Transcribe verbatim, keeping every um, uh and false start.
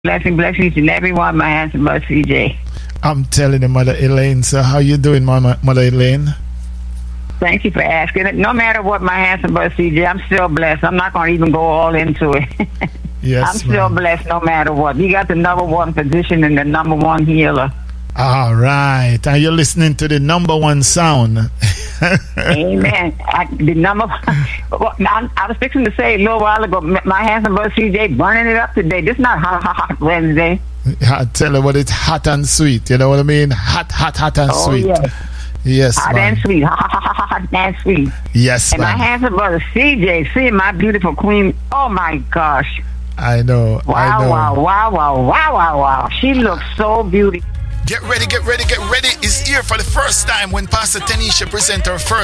Blessing, blessings to everyone, my handsome brother C J. I'm telling you, Mother Elaine. So how you doing, Mama, Mother Elaine? Thank you for asking. No matter what, my handsome brother C J, I'm still blessed. I'm not going to even go all into it. Yes, I'm still ma'am. blessed no matter what. You got the number one position and the number one healer. All right. And you're listening to the number one sound. Amen. I, the number well, I, I was fixing to say a little while ago, my handsome brother C J burning it up today. This is not hot, hot, hot Wednesday. I tell you what, it's hot and sweet. You know what I mean? Hot, hot, hot and Oh, sweet. yes. Yes, Hot ma'am. and sweet. Hot, hot, hot, hot and sweet. Yes, And my ma'am. handsome brother C J, seeing my beautiful queen. Oh, my gosh. I know. I Wow, know. wow, wow, wow, wow, wow, wow. She looks so beautiful. Get ready, get ready, get ready. It's here for the first time when Pastor Tanisha presents her first